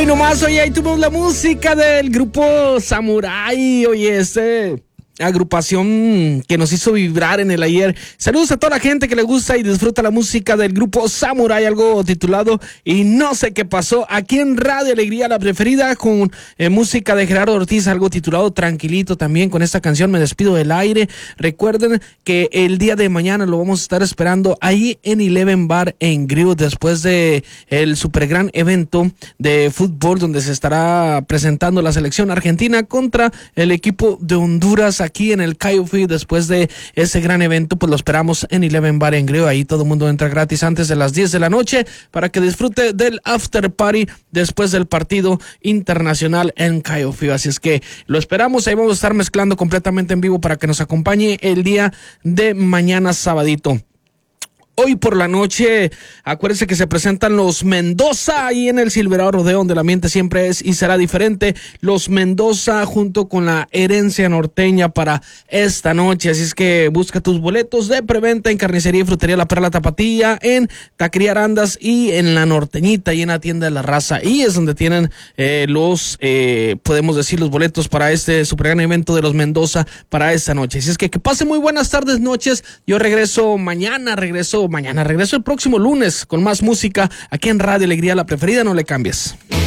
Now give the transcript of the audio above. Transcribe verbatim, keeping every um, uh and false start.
Hoy nomás, oye, ahí tuvimos la música del grupo Samurai, oye, este... agrupación que nos hizo vibrar en el ayer. Saludos a toda la gente que le gusta y disfruta la música del grupo Samurai, algo titulado Y no sé qué pasó, aquí en Radio Alegría, la preferida, con eh, música de Gerardo Ortiz, algo titulado Tranquilito. También con esta canción me despido del aire. Recuerden que el día de mañana lo vamos a estar esperando ahí en Eleven Bar en Grill, después de el super gran evento de fútbol donde se estará presentando la selección argentina contra el equipo de Honduras aquí en el Cayo Field. Después de ese gran evento, pues lo esperamos en Eleven Bar en Grill. Ahí todo el mundo entra gratis antes de las diez de la noche para que disfrute del after party después del partido internacional en Cayo Field. Así es que lo esperamos. Ahí vamos a estar mezclando completamente en vivo para que nos acompañe el día de mañana sabadito. Hoy por la noche, acuérdense que se presentan los Mendoza ahí en el Silverado Rodeo, donde el ambiente siempre es y será diferente. Los Mendoza junto con la Herencia Norteña para esta noche. Así es que busca tus boletos de preventa en Carnicería y Frutería La Perla Tapatía, en Taquería Arandas y en La Norteñita y en la Tienda de la Raza. Y es donde tienen eh, los, eh, podemos decir, los boletos para este super gran evento de los Mendoza para esta noche. Así es que que pasen muy buenas tardes, noches. Yo regreso mañana, regreso mañana, regreso el próximo lunes con más música aquí en Radio Alegría, la preferida. No le cambies.